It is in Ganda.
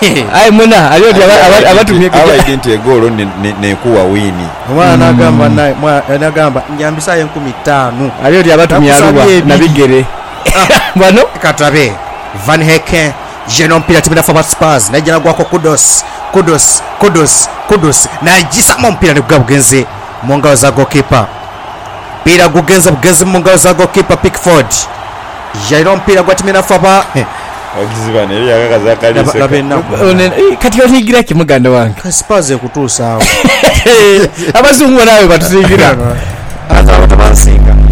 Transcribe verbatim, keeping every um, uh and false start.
ai muna aliyo abatumye aba identi egolo ne kuwa wini mwana agamba naye mwana agamba nyambisa enkumi ttaano aliyo abatumye aluwa nabigere bano katabe Van Heken jeno mpira timina for Spurs najana gwako kudos kudos kudos kudos najisa mu mpira ne bwabugenze mu ngao za goalkeeper mpira gugenza bugenze mu ngao za goalkeeper Pickford jeno mpira gwatimina for ba Wakizibana yali akakaza kalise kati yotigira kimuganda wange Spurs ekutuusa awo abazungu nawe batusigira ata batabansinga